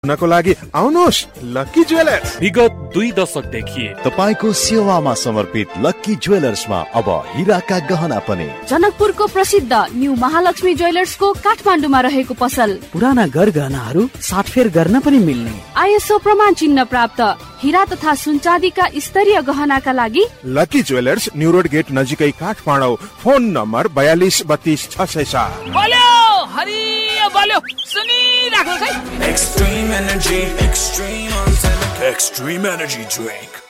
हुनको लागि आउनुहोस् लक्की ज्वेलर्स। विगत 2 दशकदेखि तपाईको सेवामा समर्पित लक्की ज्वेलर्समा अब हीराका गहना पनि। जनकपुरको प्रसिद्ध न्यू महालक्ष्मी ज्वेलर्सको काठमाडौँमा रहेको पसल। पुराना गहनाहरू साटफेर गर्न पनि मिल्ने। आइएसओ प्रमाण चिन्ह प्राप्त हीरा तथा सुनचाँदीका स्तरीय गहनाका लागि lucky jewellers new road get नजिकै काठमाडौँ। Phone number 42 32 607। बोल्यो हरियो बोल्यो सुनिराख्नुहोस् है। Extreme energy, extreme on extreme energy drink.